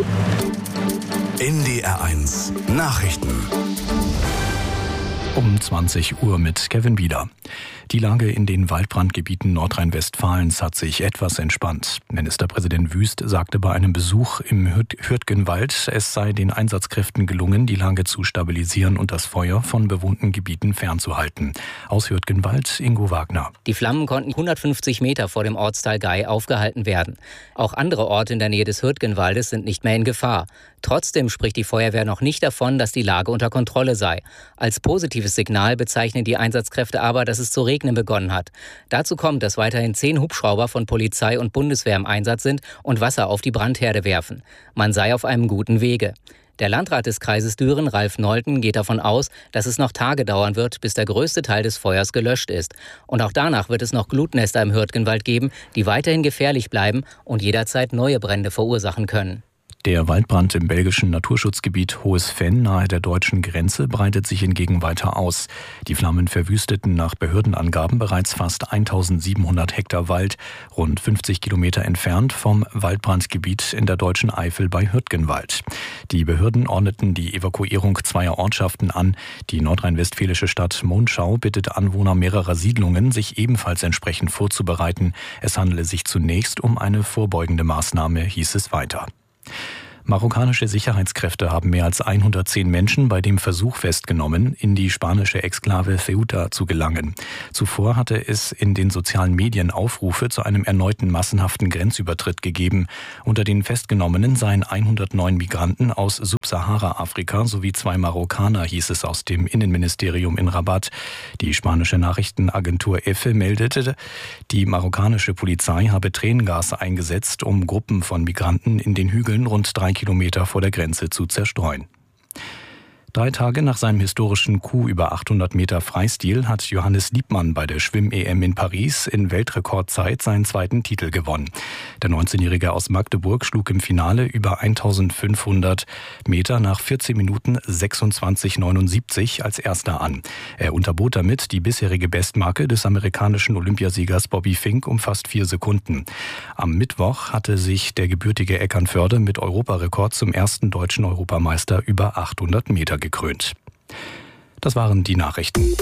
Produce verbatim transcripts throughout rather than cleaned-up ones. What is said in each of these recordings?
N D R eins Nachrichten. Um zwanzig Uhr mit Kevin Bieder. Die Lage in den Waldbrandgebieten Nordrhein-Westfalens hat sich etwas entspannt. Ministerpräsident Wüst sagte bei einem Besuch im Hürtgenwald, es sei den Einsatzkräften gelungen, die Lage zu stabilisieren und das Feuer von bewohnten Gebieten fernzuhalten. Aus Hürtgenwald, Ingo Wagner. Die Flammen konnten hundertfünfzig Meter vor dem Ortsteil Gei aufgehalten werden. Auch andere Orte in der Nähe des Hürtgenwaldes sind nicht mehr in Gefahr. Trotzdem spricht die Feuerwehr noch nicht davon, dass die Lage unter Kontrolle sei. Als positives Signal bezeichnen die Einsatzkräfte aber, dass es zu regnen begonnen hat. Dazu kommt, dass weiterhin zehn Hubschrauber von Polizei und Bundeswehr im Einsatz sind und Wasser auf die Brandherde werfen. Man sei auf einem guten Wege. Der Landrat des Kreises Düren, Ralf Nolten, geht davon aus, dass es noch Tage dauern wird, bis der größte Teil des Feuers gelöscht ist. Und auch danach wird es noch Glutnester im Hürtgenwald geben, die weiterhin gefährlich bleiben und jederzeit neue Brände verursachen können. Der Waldbrand im belgischen Naturschutzgebiet Hohes Venn nahe der deutschen Grenze breitet sich hingegen weiter aus. Die Flammen verwüsteten nach Behördenangaben bereits fast eintausendsiebenhundert Hektar Wald, rund fünfzig Kilometer entfernt vom Waldbrandgebiet in der deutschen Eifel bei Hürtgenwald. Die Behörden ordneten die Evakuierung zweier Ortschaften an. Die nordrhein-westfälische Stadt Monschau bittet Anwohner mehrerer Siedlungen, sich ebenfalls entsprechend vorzubereiten. Es handele sich zunächst um eine vorbeugende Maßnahme, hieß es weiter. Marokkanische Sicherheitskräfte haben mehr als hundertzehn Menschen bei dem Versuch festgenommen, in die spanische Exklave Ceuta zu gelangen. Zuvor hatte es in den sozialen Medien Aufrufe zu einem erneuten massenhaften Grenzübertritt gegeben. Unter den Festgenommenen seien hundertneun Migranten aus Subsahara-Afrika sowie zwei Marokkaner, hieß es aus dem Innenministerium in Rabat. Die spanische Nachrichtenagentur EFE meldete, die marokkanische Polizei habe Tränengas eingesetzt, um Gruppen von Migranten in den Hügeln rund drei Kilometer vor der Grenze zu zerstreuen. Drei Tage nach seinem historischen Coup über achthundert Meter Freistil hat Johannes Liebmann bei der Schwimm-E M in Paris in Weltrekordzeit seinen zweiten Titel gewonnen. Der neunzehnjährige aus Magdeburg schlug im Finale über eintausendfünfhundert Meter nach vierzehn Minuten sechsundzwanzig neunundsiebzig als Erster an. Er unterbot damit die bisherige Bestmarke des amerikanischen Olympiasiegers Bobby Fink um fast vier Sekunden. Am Mittwoch hatte sich der gebürtige Eckernförde mit Europarekord zum ersten deutschen Europameister über achthundert Meter gekrönt. Das waren die Nachrichten.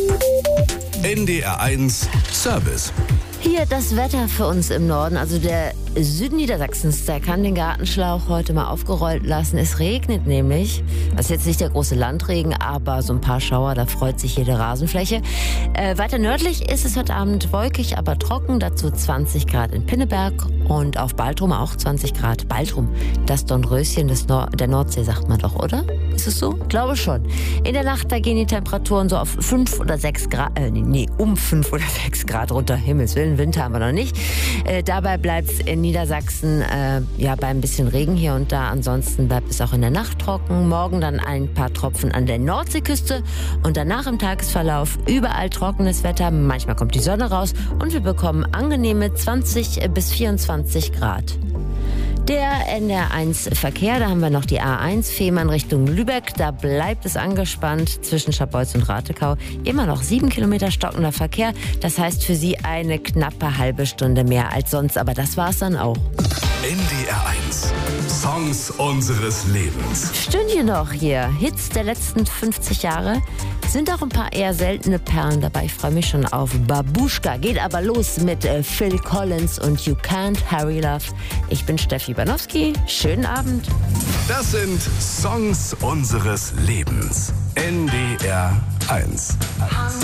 N D R eins Service. Hier das Wetter für uns im Norden, also der Süden Niedersachsens, der kann den Gartenschlauch heute mal aufgerollt lassen. Es regnet nämlich, das ist jetzt nicht der große Landregen, aber so ein paar Schauer, da freut sich jede Rasenfläche. Äh, weiter nördlich ist es heute Abend wolkig, aber trocken, dazu zwanzig Grad in Pinneberg und auf Baltrum auch zwanzig Grad. Baltrum, das Dornröschen des Nord- der Nordsee, sagt man doch, oder? Ist es so? Ich glaube schon. In der Nacht, da gehen die Temperaturen so auf fünf oder sechs Grad, äh, nee, um fünf oder sechs Grad runter. Himmels Willen, Winter haben wir noch nicht. Äh, dabei bleibt es in Niedersachsen äh, ja bei ein bisschen Regen hier und da. Ansonsten bleibt es auch in der Nacht trocken. Morgen dann ein paar Tropfen an der Nordseeküste und danach im Tagesverlauf überall trockenes Wetter. Manchmal kommt die Sonne raus und wir bekommen angenehme zwanzig bis vierundzwanzig Grad. Der N D R eins Verkehr, da haben wir noch die A eins Fehmarn Richtung Lübeck. Da bleibt es angespannt zwischen Scharbeutz und Ratekau. Immer noch sieben Kilometer stockender Verkehr. Das heißt für Sie eine knappe halbe Stunde mehr als sonst. Aber das war's dann auch. N D R eins Songs unseres Lebens. Stündchen noch hier. Hits der letzten fünfzig Jahre. Sind auch ein paar eher seltene Perlen dabei. Ich freue mich schon auf Babuschka. Geht aber los mit äh, Phil Collins und You Can't Hurry Love. Ich bin Steffi Banowski. Schönen Abend. Das sind Songs unseres Lebens. N D R eins.